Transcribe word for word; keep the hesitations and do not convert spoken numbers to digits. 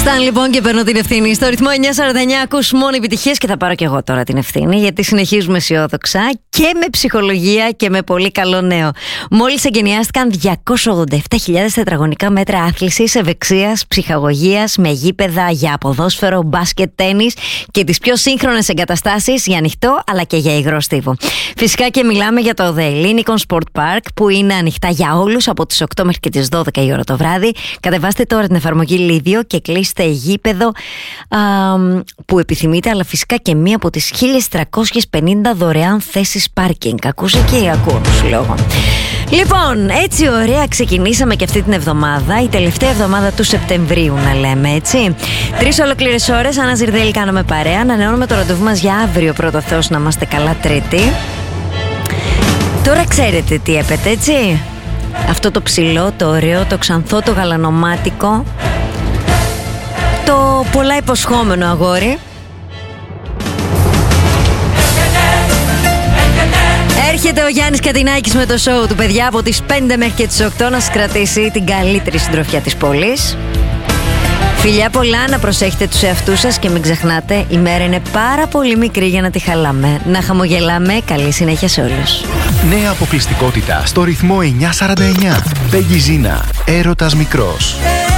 Σταν λοιπόν και παίρνω την ευθύνη. Στο ρυθμό εννιά σαράντα εννιά ακούς μόνο επιτυχίες και θα πάρω και εγώ τώρα την ευθύνη, γιατί συνεχίζουμε αισιόδοξα και με ψυχολογία και με πολύ καλό νέο. Μόλις εγκαινιάστηκαν διακόσιες ογδόντα επτά χιλιάδες τετραγωνικά μέτρα άθλησης, ευεξίας, ψυχαγωγίας, με γήπεδα για ποδόσφαιρο, μπάσκετ, τένις και τις πιο σύγχρονες εγκαταστάσεις για ανοιχτό αλλά και για υγρό στίβο. Φυσικά και μιλάμε για το The Ellinikon Sport Park, που είναι ανοιχτά για όλους από τις οκτώ μέχρι και τις δώδεκα η ώρα το βράδυ. Κατεβάστε τώρα την εφαρμογή Λίδιο και κλείστε γήπεδο α, που επιθυμείτε, αλλά φυσικά και μία από τις χίλιες τριακόσιες πενήντα δωρεάν θέσεις πάρκινγκ. Ακούσε και ακούω σου λόγο. Λοιπόν, έτσι ωραία ξεκινήσαμε και αυτή την εβδομάδα, η τελευταία εβδομάδα του Σεπτεμβρίου να λέμε, έτσι. Τρεις ολόκληρες ώρες, Άννα Ζιρδέλη κάναμε παρέα, ανανεώνουμε το ραντεβού μας για αύριο, πρώτο Θεός να είμαστε καλά Τρίτη. Τώρα ξέρετε τι έπεται, έτσι. Αυτό το ψηλό, το ωραίο, το ξανθό, το γαλανομάτικο, το πολλά υποσχόμενο αγόρι. Έρχεται ο Γιάννης Κατινάκης με το σοου του, παιδιά, από τις πέντε μέχρι και τις οκτώ να σας κρατήσει την καλύτερη συντροφιά της πόλης. Φιλιά πολλά, να προσέχετε τους εαυτούς σας και μην ξεχνάτε, η μέρα είναι πάρα πολύ μικρή για να τη χαλάμε. Να χαμογελάμε, καλή συνέχεια σε όλους. Νέα αποκλειστικότητα στο ρυθμό εννιά σαράντα εννιά. Πέγγι Ζίνα, έρωτας μικρός.